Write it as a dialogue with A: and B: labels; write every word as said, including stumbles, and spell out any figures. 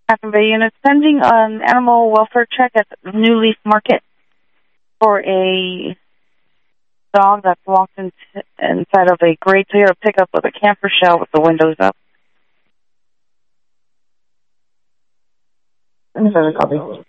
A: Captain Bay unit sending an animal welfare check at New Leaf Market for a dog that's locked in, inside of a gray Toyota pickup with a camper shell with the windows up.
B: Copy.